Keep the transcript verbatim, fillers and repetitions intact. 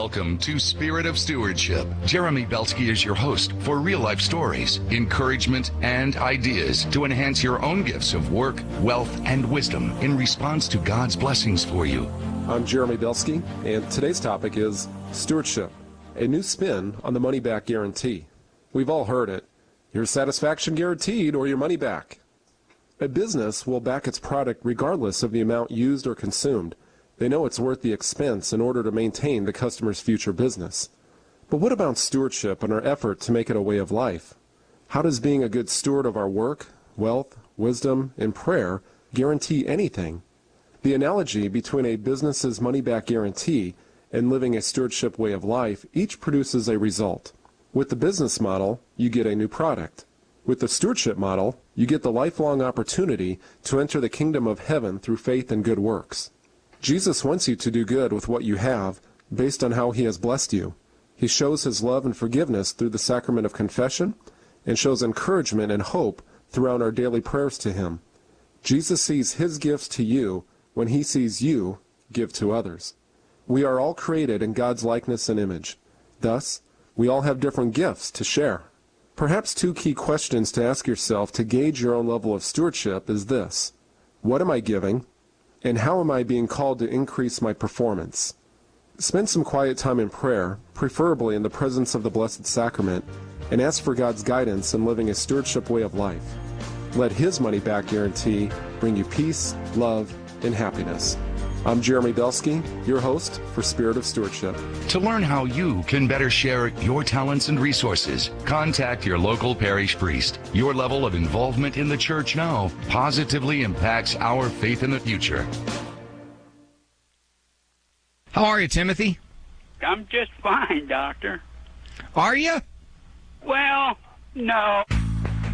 Welcome to Spirit of Stewardship. Jeremy Belsky is your host for real-life stories, encouragement, and ideas to enhance your own gifts of work, wealth, and wisdom in response to God's blessings for you. I'm Jeremy Belsky, and today's topic is stewardship, a new spin on the money-back guarantee. We've all heard it. Your satisfaction guaranteed or your money back. A business will back its product regardless of the amount used or consumed. They know it's worth the expense in order to maintain the customer's future business. But what about stewardship and our effort to make it a way of life? How does being a good steward of our work, wealth, wisdom, and prayer guarantee anything? The analogy between a business's money-back guarantee and living a stewardship way of life each produces a result. With the business model, you get a new product. With the stewardship model, you get the lifelong opportunity to enter the kingdom of heaven through faith and good works. Jesus wants you to do good with what you have based on how he has blessed you. He shows his love and forgiveness through the sacrament of confession and shows encouragement and hope throughout our daily prayers to him. Jesus sees his gifts to you when he sees you give to others. We are all created in God's likeness and image. Thus, we all have different gifts to share. Perhaps two key questions to ask yourself to gauge your own level of stewardship is this: what am I giving? And how am I being called to increase my performance? Spend some quiet time in prayer, preferably in the presence of the Blessed Sacrament, and ask for God's guidance in living a stewardship way of life. Let his money-back guarantee bring you peace, love, and happiness. I'm Jeremy Belsky, your host for Spirit of Stewardship. To learn how you can better share your talents and resources, contact your local parish priest. Your level of involvement in the church now positively impacts our faith in the future. How are you, Timothy? I'm just fine, Doctor. Are you? Well, no.